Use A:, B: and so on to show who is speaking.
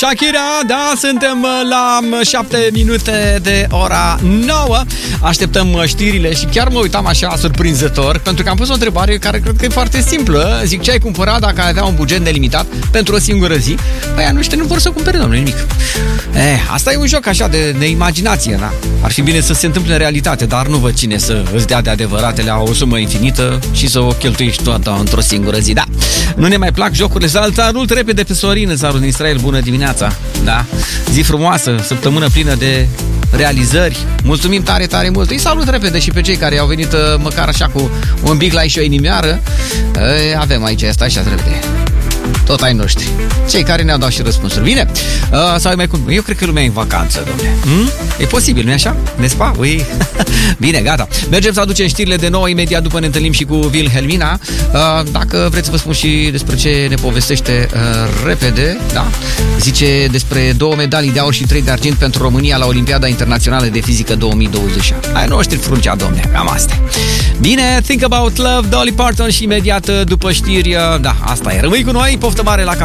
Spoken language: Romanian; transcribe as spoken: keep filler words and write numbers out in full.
A: Shakira, da, suntem la șapte minute de ora nouă. Așteptăm știrile și chiar mă uitam așa surprinzător, pentru că am pus o întrebare care cred că e foarte simplă. Zic, ce ai cumpărat dacă ai avea un buget nelimitat pentru o singură zi? Păi nu știu, nu vor să cumpere, domnule, nimic. Eh, asta e un joc așa de, de imaginație, da? Ar fi bine să se întâmple în realitate, dar nu văd cine să îți dea de adevăratele la o sumă infinită și să o cheltuiești toată într-o singură zi, da? Nu ne mai plac jocurile. Salut repede pe Sorin, Zaru din Israel, bună dimineața, da? Zi frumoasă, săptămână plină de realizări. Mulțumim tare, tare mult. Îi salut repede și pe cei care au venit măcar așa cu un bic la și o inimioară. E, avem aici asta, așa repede. Tot ai noștri. Cei care ne-au dat și răspunsuri. Bine? Uh, sau mai cum? Eu cred că lumea e în vacanță, domnule. Hmm? E posibil, nu-i așa? Nespa? Ui. Bine, gata. Mergem să aducem știrile de nouă. Imediat după ne întâlnim și cu Wilhelmina. Uh, dacă vreți să vă spun și despre ce ne povestește uh, repede, da? Zice despre două medalii de aur și trei de argint pentru România la Olimpiada Internațională de Fizică două mii douăzeci. Ai noștri fruncea, domne. Cam astea. Bine, Think About Love, Dolly Parton și imediat după știri, da, asta e. Rămâi cu noi, poftă mare la